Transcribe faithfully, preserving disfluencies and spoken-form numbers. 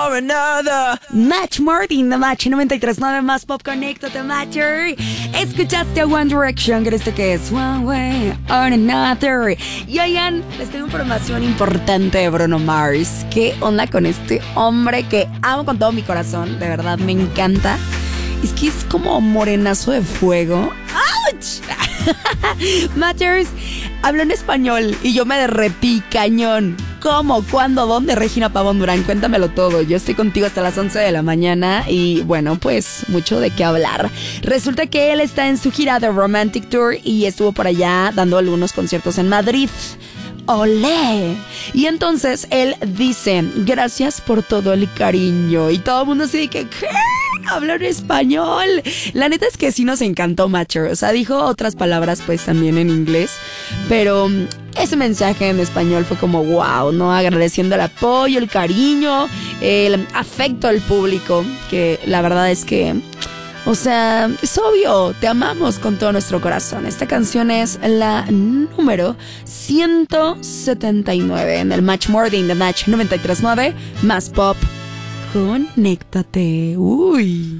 or another. Match Martin, The Match noventa y tres punto nueve más Pop, conéctate, Matcher. Escuchaste a One Direction, que este que es One Way or Another. Y oigan, les tengo información importante de Bruno Mars. ¿Qué onda con este hombre que amo con todo mi corazón? De verdad, me encanta. Es que es como morenazo de fuego. ¡Auch! Matters habló en español y yo me derretí cañón. ¿Cómo? ¿Cuándo? ¿Dónde? Regina Pavón Durán, cuéntamelo todo. Yo estoy contigo hasta las once de la mañana y bueno, pues mucho de qué hablar. Resulta que él está en su gira de Romantic Tour y estuvo por allá dando algunos conciertos en Madrid. ¡Olé! Y entonces él dice, gracias por todo el cariño. Y todo el mundo así de que, ¿qué? Hablar español. La neta es que sí nos encantó Matcher. O sea, dijo otras palabras pues también en inglés. Pero ese mensaje en español fue como wow, ¿no? Agradeciendo el apoyo, el cariño, el afecto al público. Que la verdad es que... O sea, es obvio, te amamos con todo nuestro corazón. Esta canción es la número ciento setenta y nueve en el Match Morning, The Match noventa y tres punto nueve, más Pop. Conéctate. Uy.